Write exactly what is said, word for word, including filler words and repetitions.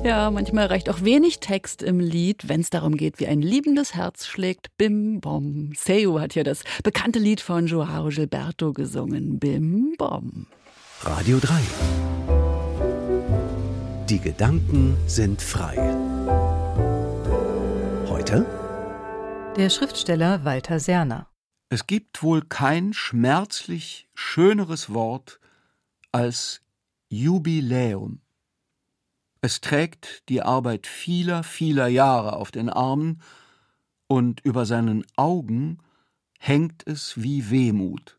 Ja, manchmal reicht auch wenig Text im Lied, wenn es darum geht, wie ein liebendes Herz schlägt. Bim, bom. Seu hat ja das bekannte Lied von Joao Gilberto gesungen. Bim, bom. Radio drei. Die Gedanken sind frei. Heute der Schriftsteller Walter Serner. Es gibt wohl kein schmerzlich schöneres Wort als Jubiläum. Es trägt die Arbeit vieler, vieler Jahre auf den Armen und über seinen Augen hängt es wie Wehmut.